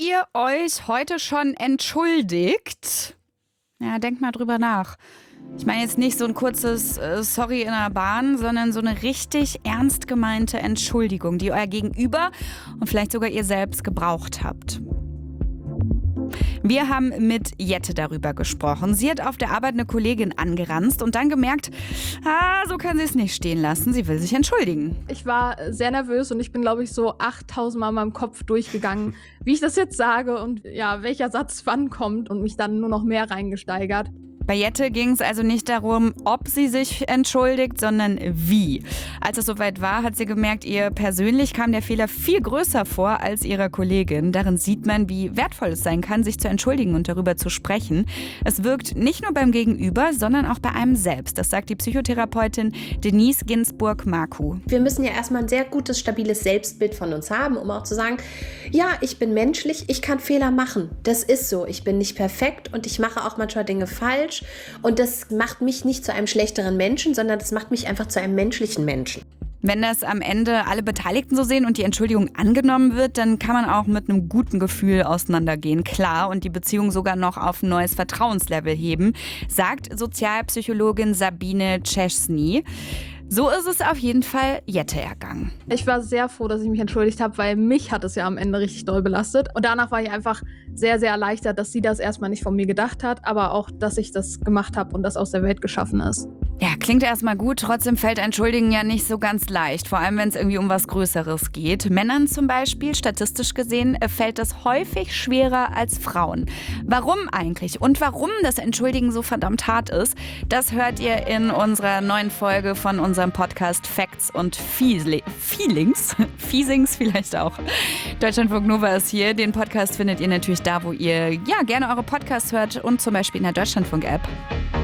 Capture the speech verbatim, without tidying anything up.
ihr euch heute schon entschuldigt? Ja, denkt mal drüber nach. Ich meine jetzt nicht so ein kurzes äh, Sorry in der Bahn, sondern so eine richtig ernst gemeinte Entschuldigung, die euer Gegenüber und vielleicht sogar ihr selbst gebraucht habt. Wir haben mit Jette darüber gesprochen. Sie hat auf der Arbeit eine Kollegin angeranzt und dann gemerkt, ah, so kann sie es nicht stehen lassen. Sie will sich entschuldigen. Ich war sehr nervös und ich bin, glaube ich, so achttausend Mal in meinem Kopf durchgegangen, wie ich das jetzt sage und ja, welcher Satz wann kommt und mich dann nur noch mehr reingesteigert. Bei Jette ging es also nicht darum, ob sie sich entschuldigt, sondern wie. Als es soweit war, hat sie gemerkt, ihr persönlich kam der Fehler viel größer vor als ihrer Kollegin. Darin sieht man, wie wertvoll es sein kann, sich zu entschuldigen und darüber zu sprechen. Es wirkt nicht nur beim Gegenüber, sondern auch bei einem selbst. Das sagt die Psychotherapeutin Denise Ginsburg-Marku. Wir müssen ja erstmal ein sehr gutes, stabiles Selbstbild von uns haben, um auch zu sagen, ja, ich bin menschlich, ich kann Fehler machen. Das ist so. Ich bin nicht perfekt und ich mache auch manchmal Dinge falsch. Und das macht mich nicht zu einem schlechteren Menschen, sondern das macht mich einfach zu einem menschlichen Menschen. Wenn das am Ende alle Beteiligten so sehen und die Entschuldigung angenommen wird, dann kann man auch mit einem guten Gefühl auseinandergehen, klar, und die Beziehung sogar noch auf ein neues Vertrauenslevel heben, sagt Sozialpsychologin Sabine Czeschny. So ist es auf jeden Fall Jette ergangen. Ich war sehr froh, dass ich mich entschuldigt habe, weil mich hat es ja am Ende richtig doll belastet. Und danach war ich einfach sehr, sehr erleichtert, dass sie das erstmal nicht von mir gedacht hat, aber auch, dass ich das gemacht habe und das aus der Welt geschaffen ist. Ja, klingt erstmal gut, trotzdem fällt Entschuldigen ja nicht so ganz leicht, vor allem wenn es irgendwie um was Größeres geht. Männern zum Beispiel, statistisch gesehen, fällt das häufig schwerer als Frauen. Warum eigentlich und warum das Entschuldigen so verdammt hart ist, das hört ihr in unserer neuen Folge von unserem Podcast Facts und Fiesli- Feelings. Fiesings vielleicht auch. Deutschlandfunk Nova ist hier. Den Podcast findet ihr natürlich da, wo ihr ja gerne eure Podcasts hört und zum Beispiel in der Deutschlandfunk-App.